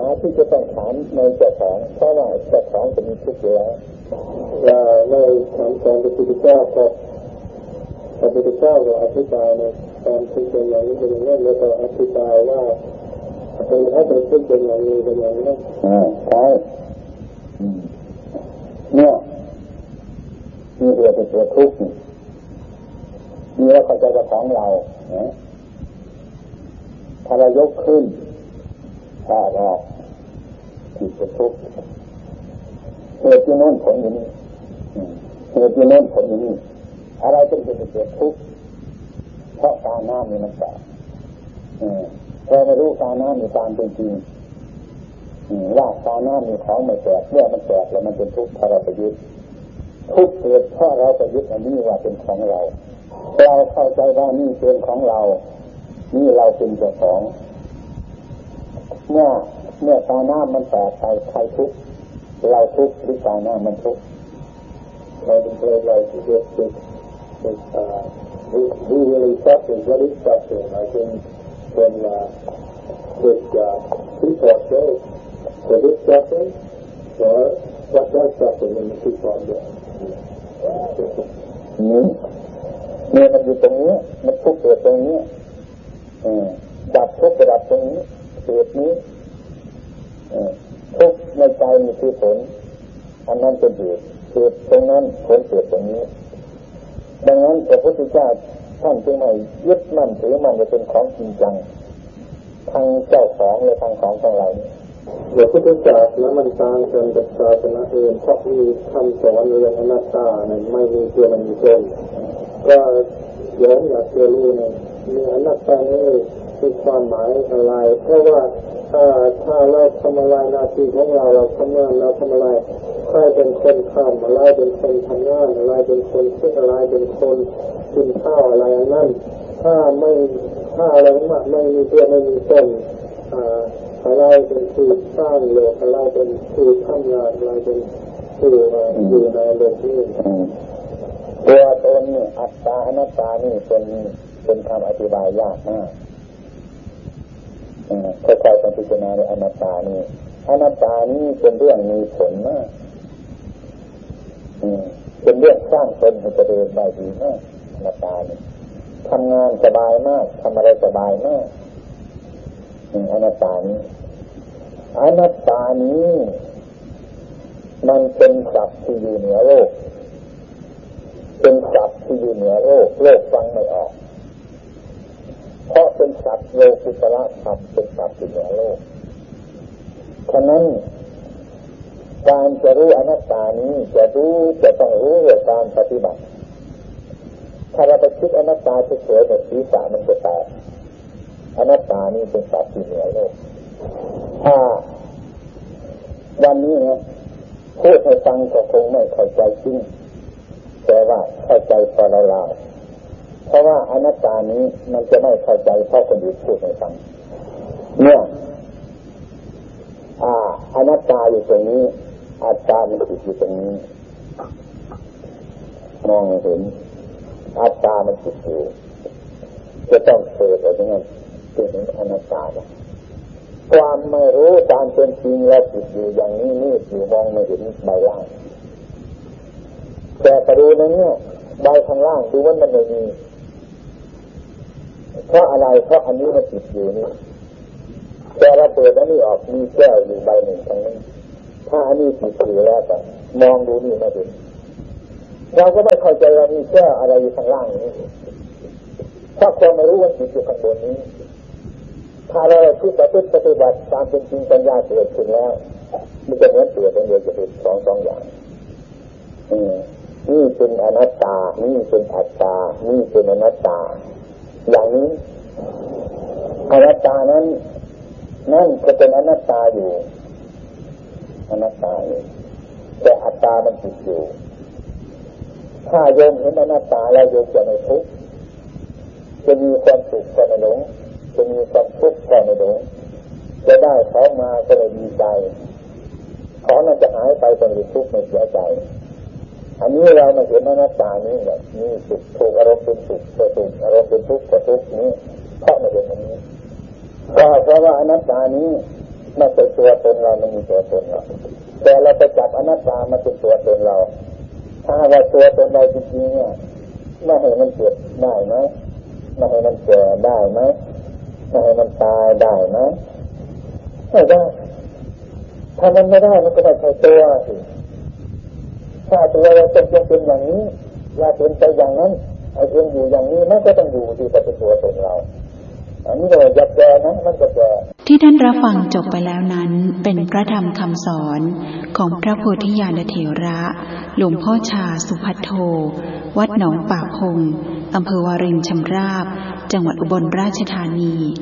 ที่จะต้องถามในเจ้าของเพราะว่าเจ้าของจะมีทุกข์อยู่แล้วในคำสอนพระพุทธเจ้าครับพระพุทธเจ้าก็อธิบายในการที่เป็นอย่างนี้เป็นอย่างนั้นแล้วก็อธิบายว่าเป็นให้เป็นทุกข์เป็นอย่างนี้เป็นอย่างนั้นใช่เนี่ยมีเรื่องเป็นตัวทุกข์มีแล้วเข้าใจกับของเราถ้าเรายกขึ้นถ้าเราผิดเป็นทุกข์เหตุที่โน้นผลอย่างนี้เหตุที่โน้นผลอย่างนี้อะไรเป็นเหตุเป็นทุกข์เพราะตาหน้ามีมันแตกเราไม่รู้ตาหน้ามีตามเป็นจริงว่าตาหน้ามีของไม่แตกเมื่อมันแตกแล้วมันเป็นทุกข์เพราะเราไปยึดทุกข์เกิดเพราะเราไปยึดอันนี้ว่าเป็นของเราเราเข้าใจว่านี่เป็นของเรานี่เราเป็นเจ้าของเมื่อตาหน้ามันแตกไปใครทุกข์เราทุกข์หรือตาหน้ามันทุกข์เราเป็นเราที่เกิดwho really suffers, what is suffering? I think when this teapot goes, is it suffering or what does suffering in the teapot go? นี่มันอยู่ตรงนี้มันทุกข์เกิดตรงนี้ดับทุกข์ดับตรงนี้เกิดนี้ทุกข์ในใจมีคือผลอันนั้นเป็นเหตุเกิดตรงนั้นผลเกิดตรงนี้ดังนั้นพระพุทธเจ้าท่านจึงไม่ยึดมั่นถือมันจะเป็นของจริงจังทางเจ้าของและทางของเราพระพุทธเจ้าแล้วมันต่างกันกับศาสนาอื่นเพราะมีคำสอนเรื่องอนัตตาเนี่ยไม่มีตัวมันมีตนก็ย้อนอยากจะรู้เนี่ยมีอนัตตานี่มีความหมายอะไรเพราะว่าถ้าเราทำอะไรหน้าที่ของเราทำงานเราทำอะไรใครเป็นคนทำอะไรเป็นคนทำงานอะไรเป็นคนคิดอะไรเป็นคนกินข้าวอะไรนั่นถ้าอะไรมากไม่มีตัวไม่มีต้นอะไรเป็นผู้สร้างโลกอะไรเป็นผู้ทำงานอะไรเป็นผู้อยู่ในโลกนี้ตัวตนนี่อัตตาอนัตตานี่เป็นคำอธิบายยากมากค่อยๆพิจารณาในอนัตตานี่อนัตตานี่เป็นเรื่องมีผลมากเป็นเรื่องสร้างตนให้เจริญได้ดีมากอนัตตานี่ทำงานสบายมากทำอะไรสบายมากอนัตตานี้อนัตตานี้มันเป็นศัพท์ที่อยู่เหนือโลกเป็นศัพท์ที่อยู่เหนือโลกฟังไม่ออกเพราะเป็นศัพท์โลกุตระธรรมเป็นศัพท์ที่เหนือโลกฉะนั้นการจะรู้อนัตตานี้จะต้องรู้เรื่องการปฏิบัติถ้าเราไปคิดอนัตตาเฉยๆแบบศีรษะมันจะแตกอนัตตานี้เป็นศัพท์ที่เหนือโลกถ้าวันนี้นะพูดให้ฟังก็คงไม่เข้าใจจริงแต่ว่าเข้าใจพอเราเพราะว่าอนัตตานี้มันจะไม่เข้าใจเพราะคนอื่นพูดให้ฟังเนี่ยอนัตตาอยู่ตรงนี้อัตตามันติดอยู่ตรงนี้มองเห็นอัตตามันติดอยู่จะต้องเกิดอะไรเงี้ยเป็นอนัตตาความไม่รู้ตามเป็นจริงแล้วติดอยู่อย่างนี้นี่อยู่มองไม่เห็นใบล่างแต่ไปดูในนี้ใบข้างล่างดูว่ามันไม่มีเพราะอะไรเพราะอันนี้มันติดอยู่นี่แต่เราเปิดอันนี้ออกมีแก้วอยู่ใบหนึ่งตรงนี้ถ้าอันนี้ติดอยู่แล้วแต่มองดูนี่ไม่เห็นเราก็ไม่เข้าใจว่ามีแก้วอะไรอยู่ข้างล่างนี้ถ้าความไม่รู้ว่าติดอยู่ข้างบนนี้ถ้าเราคิดปฏิบัติตามเป็นจริงปัญญาเกิดขึ้นแล้วมันจะเหมือนเปลี่ยนเป็นเดียวจะเป็นสองอย่างนี่เป็นอนัตตานี่เป็นอัตตานี่เป็นอนัตตาอย่างนี้อนัตตานั้นก็เป็นอนัตตาอยู่อนัตตาแต่อัตตามันติดอยู่ถ้าโยมเห็นอนัตตาแล้วโยมจะไม่ทุกข์จะมีความสุขก็ไม่หลงจะมีความทุกข์ก็ไม่หลงจะได้ของมาก็ไม่ดีใจของนั้นจะหายไปก็ไม่ทุกข์ไม่เสียใจอันนี้เรามาเห็นอนัตตานี้แบบมีสุขถูกอารมณ์เป็นสุขก็สุขอารมณ์เป็นทุกข์ก็ทุกข์นี้เพราะไม่เห็นอันนี้ก็เพราะว่าอนัตตานี้ไม่ใช่ตัวตนเราไม่มีตัวตนเราแต่เราไปจับอนัตตามาเป็นตัวตนเราถ้าว่าตัวตนเราจริงๆเนี่ยไม่ให้มันเกิดได้ไหมไม่ให้มันแก่ได้ไหมไม่ให้มันตายได้ไหมไม่ได้ถ้ามันไม่ได้มันก็ไม่ใช่ตัวสิถ้าตัวเราเป็นอย่างนี้อย่าเป็นไปอย่างนั้นไอ้เองอยู่อย่างนี้มันก็ต้องอยู่ที่เป็นตัวตนเราอันนี้เราจะแก่นะมันจะแก่ที่ท่านรับฟังจบไปแล้วนั้นเป็นพระธรรมคำสอนของพระโพธิญาณเถระหลวงพ่อชาสุภัทโทวัดหนองป่าพงอำเภอวารินชำราบจังหวัดอุบลราชธานี